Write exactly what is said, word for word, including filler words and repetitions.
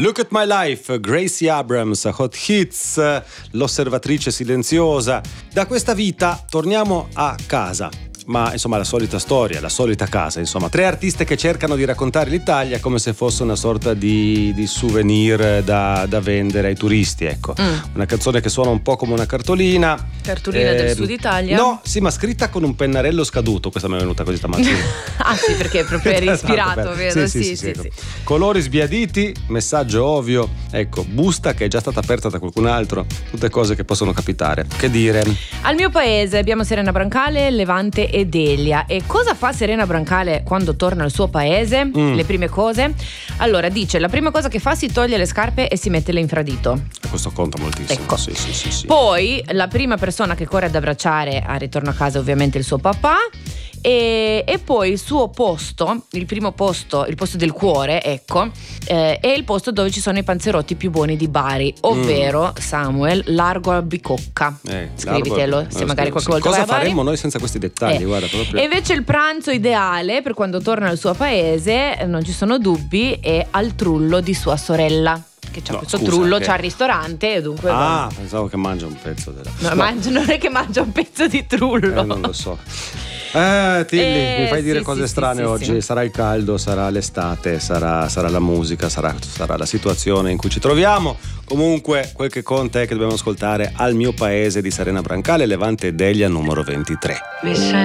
Look at My Life, Gracie Abrams, Hot Hits, l'osservatrice silenziosa. Da questa vita torniamo a casa. Ma insomma la solita storia, la solita casa, insomma tre artiste che cercano di raccontare l'Italia come se fosse una sorta di, di souvenir da, da vendere ai turisti, ecco. Mm. Una canzone che suona un po' come una cartolina Cartolina eh, del Sud Italia? No, sì, ma scritta con un pennarello scaduto. Questa mi è venuta così stamattina. Ah sì, perché proprio eri ispirato, esatto, vedo. Sì, sì, sì, sì, sì, ecco. sì. Colori sbiaditi, messaggio ovvio, ecco, busta che è già stata aperta da qualcun altro, tutte cose che possono capitare. Che dire? Al mio paese abbiamo Serena Brancale, Levante e Delia. E cosa fa Serena Brancale quando torna al suo paese? Mm. Le prime cose? Allora dice, la prima cosa che fa, si toglie le scarpe e si mette l'infradito. E questo conta moltissimo. Ecco. Sì, sì, sì, sì. Poi la prima persona che corre ad abbracciare al ritorno a casa ovviamente il suo papà. E, e poi il suo posto, il primo posto, il posto del cuore, ecco, eh, è il posto dove ci sono i panzerotti più buoni di Bari, ovvero mm. Samuel, Largo Albicocca. Eh, Scrivitelo largo, se magari qualche volta cosa vai a Bari. Faremmo noi senza questi dettagli? Eh. Guarda, proprio. E invece il pranzo ideale per quando torna al suo paese, non ci sono dubbi, è al trullo di sua sorella. Che c'ha no, questo scusa, trullo, che... c'ha il ristorante e dunque. Ah, va. Pensavo che mangia un pezzo della. No, no. Mangia, non è che mangia un pezzo di trullo. Eh, non lo so. Eh, Tilly, eh, mi fai sì, dire cose sì, strane sì, oggi. Sì. Sarà il caldo, sarà l'estate, sarà, sarà la musica, sarà, sarà la situazione in cui ci troviamo. Comunque, quel che conta è che dobbiamo ascoltare Al mio paese di Serena Brancale, Levante e Delia, numero ventitré.